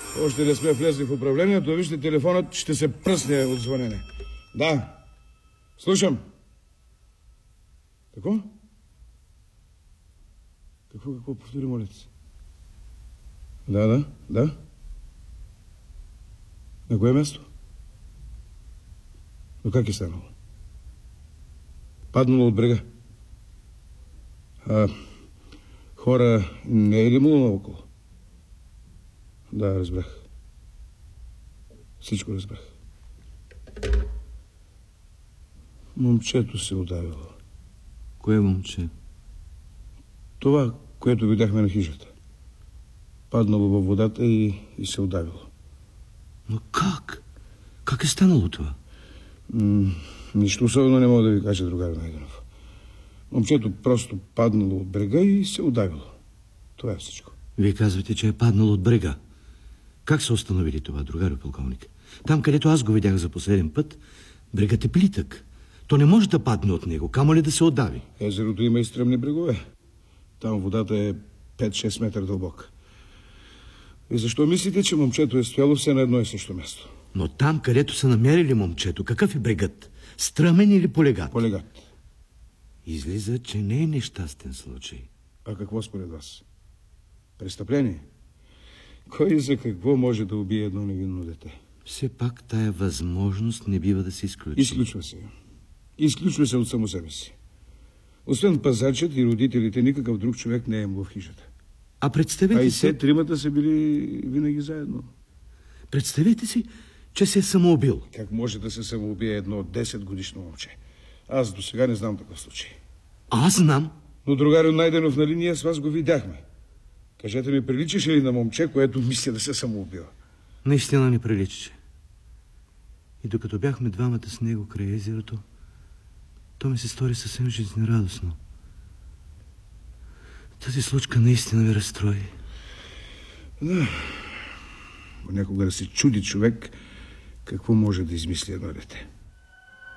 Още не сме влезли в управлението, вижте, телефонът ще се пръсне от звънене. Да. Слушам. Какво? Какво повтори, моля се? Да. На кое място? Но как е станало? Паднало от брега. Хора не е ли му наоколо? Да, разбрах. Всичко разбрах. Момчето се удавило. Кое момче? Това, което видяхме на хижата. Паднало във водата и се удавило. Но как? Как е станало това? Нищо особено не мога да ви кажа, другар Найденов. Момчето просто паднало от брега и се удавило. Това е всичко. Вие казвате, че е паднало от брега. Как са установили това, другарю полковник? Там, където аз го видях за последен път, брегът е плитък. То не може да падне от него, камо ли да се отдави. Езерото има и стръмни брегове. Там водата е 5-6 метра дълбока. И защо мислите, че момчето е стояло все на едно и също място? Но там, където са намерили момчето, какъв е брегът? Стръмен или полегат? Полегат. Излиза, че не е нещастен случай. А какво според вас? Престъпление? Кой за какво може да убие едно невинно дете? Все пак тая възможност не бива да се изключи. Изключва се. Изключва се от само себе си. Освен пазачът и родителите, никакъв друг човек не е имал в хижата. А представете си... А и те тримата са били винаги заедно. Представете си, че се е самоубил. Как може да се самоубие едно 10-годишно момче? Аз до сега не знам такъв случай. Аз знам. Но другарю Найденов, нали ние с вас го видяхме? Кажете ми, приличаше ли на момче, което мисля да се самоубива? Наистина не приличаше. И докато бяхме двамата с него край езерото, то ми се стори съвсем жизнерадостно. Тази случка наистина ме разстрои. Да. Понякога да се чуди човек какво може да измисли едно дете.